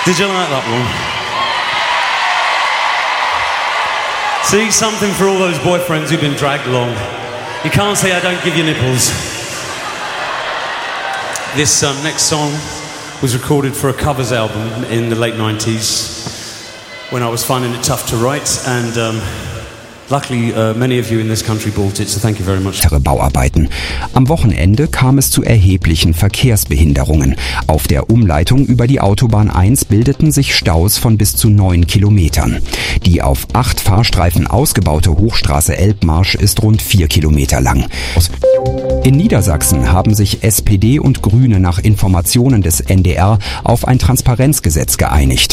Did you like that one? See, something for all those boyfriends who've been dragged along. You can't say I don't give you nipples. This next song was recorded for a covers album in the late 90s when I was finding it tough to write, and luckily many of you in this country bought it, so thank you very much. Bauarbeiten. Am Wochenende kam es zu erheblichen Verkehrsbehinderungen. Auf der Umleitung über die Autobahn 1 bildeten sich Staus von bis zu 9 Kilometern. Die auf 8 Fahrstreifen ausgebaute Hochstraße Elbmarsch ist rund 4 Kilometer lang. In Niedersachsen haben sich SPD und Grüne nach Informationen des NDR auf ein Transparenzgesetz geeinigt.